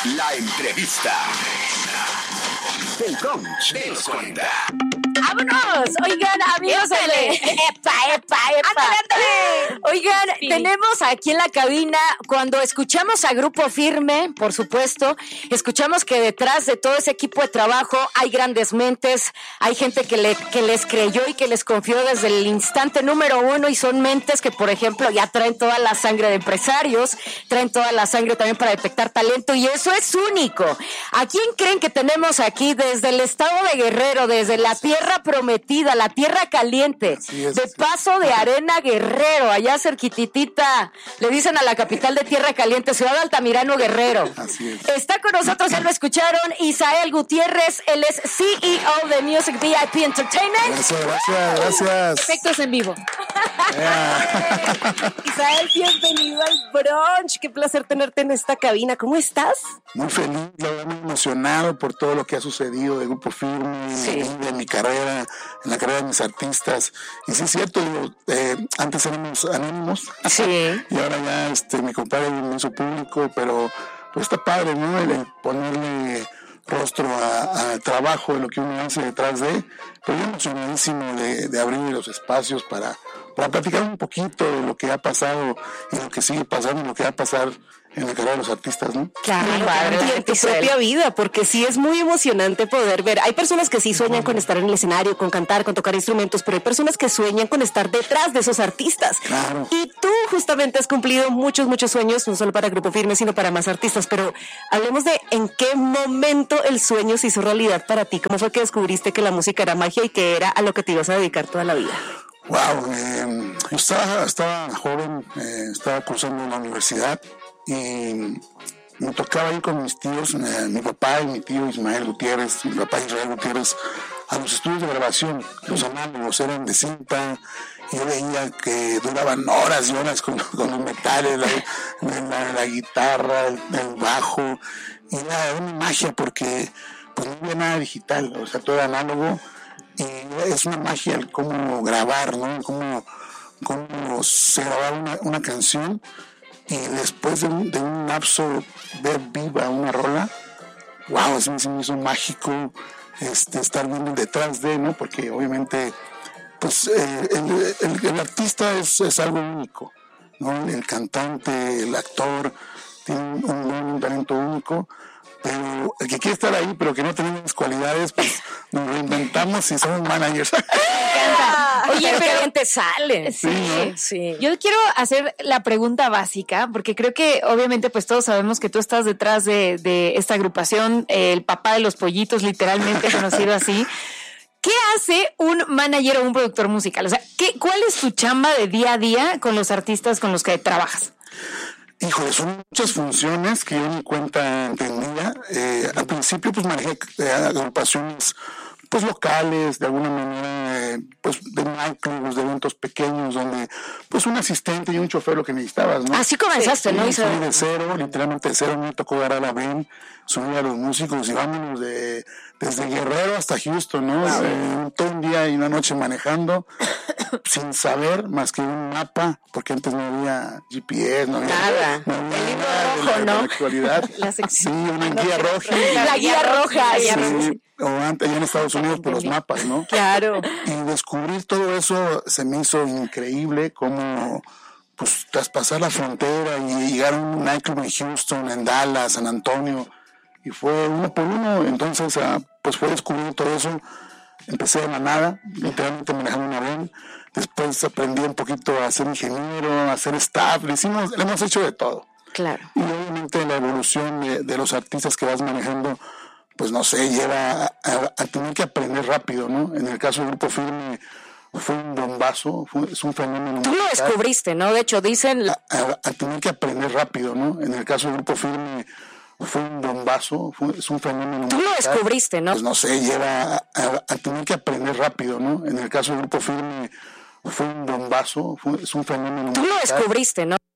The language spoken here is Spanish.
La entrevista. El coach de los 40. ¡Vámonos! Oigan, amigos, ¡Epa! ¡Ándale! Oigan, sí. Tenemos aquí en la cabina, cuando escuchamos a Grupo Firme, por supuesto, escuchamos que detrás de todo ese equipo de trabajo hay grandes mentes, hay gente que les creyó y que les confió desde el instante número uno, y son mentes que, por ejemplo, ya traen toda la sangre de empresarios, traen toda la sangre también para detectar talento, y eso es único. ¿A quién creen que tenemos aquí desde el estado de Guerrero, desde la tierra prometida, la tierra caliente, de Paso de Arena, Guerrero, allá cerquititita, le dicen a la capital de Tierra Caliente, Ciudad de Altamirano, Guerrero? Así es. Está con nosotros, ya lo escucharon, Isael Gutiérrez, él es CEO de Music VIP Entertainment. Gracias. Efectos en vivo. Isael, bienvenido al brunch, qué placer tenerte en esta cabina, ¿cómo estás? Muy feliz, la verdad, muy emocionado por todo lo que ha sucedido de Grupo Firme, sí, de mi carrera, en la carrera de mis artistas. Y sí es cierto, digo, antes éramos anónimos, sí, y ahora ya mi compadre me hizo público, pero pues está padre, ¿no? El ponerle rostro al trabajo de lo que uno hace detrás de, pero yo emocionadísimo de abrir los espacios para platicar un poquito de lo que ha pasado y lo que sigue pasando y lo que va a pasar en la carrera de los artistas, ¿no? Claro, y en tu propia vida, porque sí es muy emocionante poder ver. Hay personas que sí sueñan con estar en el escenario, con cantar, con tocar instrumentos, pero hay personas que sueñan con estar detrás de esos artistas. Claro. Y tú justamente has cumplido muchos sueños, no solo para Grupo Firme, sino para más artistas. Pero hablemos de en qué momento el sueño se hizo realidad para ti. ¿Cómo fue que descubriste que la música era magia y que era a lo que te ibas a dedicar toda la vida? Wow, yo estaba joven, estaba cursando la universidad y me tocaba ir con mis tíos, mi papá y mi tío Ismael Gutiérrez, mi papá Israel Gutiérrez, a los estudios de grabación. Los análogos eran de cinta, y yo veía que duraban horas y horas con los metales, la guitarra, el bajo, y era una magia porque pues no había nada digital, o sea, todo era análogo. Y es una magia el cómo grabar, ¿no? Cómo se grababa una canción, y después de un lapso ver viva una rola, wow, eso se me hizo mágico, estar viendo detrás de, ¿no? Porque obviamente pues el artista es algo único, ¿no? El cantante, el actor tiene un talento único, pero el que quiere estar ahí pero que no tiene las cualidades, pues nos reinventamos y somos managers. Me encanta. Oye, pero bien te sale. Sí. Yo quiero hacer la pregunta básica, porque creo que obviamente pues todos sabemos que tú estás detrás de esta agrupación, el papá de los pollitos, literalmente conocido así. ¿Qué hace un manager o un productor musical? O sea, ¿cuál es tu chamba de día a día con los artistas con los que trabajas? Híjole, son muchas funciones que yo ni cuenta entendía. Al principio pues manejé agrupaciones pues locales, de alguna manera, pues de nightclubs, de eventos pequeños, donde pues un asistente y un chofer lo que necesitabas, ¿no? Así comenzaste, ¿no? Sí, de cero, literalmente de cero. Me tocó dar a la Ben, subir a los músicos y vámonos desde Guerrero hasta Houston, ¿no? Todo un día y una noche manejando, sin saber más que un mapa, porque antes no había GPS, no había nada. No había el libro nada rojo, de ¿no? la actualidad. Sí, una guía roja. La guía roja. Sí, o antes, allá en Estados Unidos, por los mapas, ¿no? Claro. Y descubrir todo eso se me hizo increíble, como pues traspasar la frontera y llegar a un nightclub en Houston, en Dallas, San Antonio, y fue uno por uno. Entonces pues fue descubrir todo eso. Empecé de la nada, literalmente manejando una van. Después aprendí un poquito a ser ingeniero, a ser staff, le hemos hecho de todo. Claro. Y obviamente la evolución de los artistas que vas manejando, pues no sé, lleva a tener que aprender rápido, ¿no? En el caso del Grupo Firme fue un bombazo, es un fenómeno. Tú lo descubriste, ¿no? De hecho, dicen... A tener que aprender rápido, ¿no? En el caso del Grupo Firme fue un bombazo, es un fenómeno. Tú lo descubriste, ¿no? Pues no sé, lleva a tener que aprender rápido, ¿no? En el caso del Grupo Firme fue un bombazo, es un fenómeno. Tú lo descubriste, ¿no?